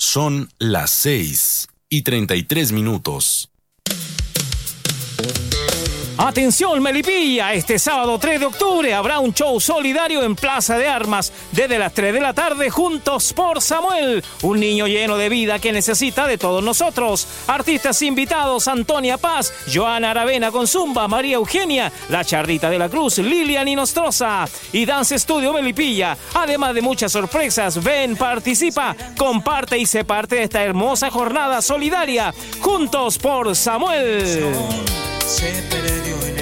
Son las 6:33. Atención Melipilla, este sábado 3 de octubre habrá un show solidario en Plaza de Armas desde las 3 de la tarde. Juntos por Samuel, un niño lleno de vida que necesita de todos nosotros. Artistas invitados: Antonia Paz, Joana Aravena con Zumba, María Eugenia, La Charrita de la Cruz, Lilian Inostroza y Dance Studio Melipilla. Además de muchas sorpresas, ven, participa, comparte y sé parte de esta hermosa jornada solidaria. Juntos por Samuel. Se perdió en